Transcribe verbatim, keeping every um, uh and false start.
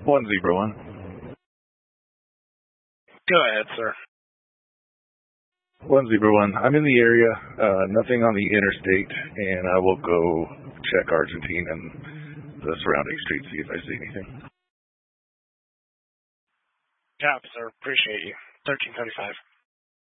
One Zebra One. Go ahead, sir. One Zebra One. I'm in the area. Uh, nothing on the interstate, and I will go check Argentine and the surrounding streets, see if I see anything. Yeah, sir. Appreciate you. thirteen thirty-five.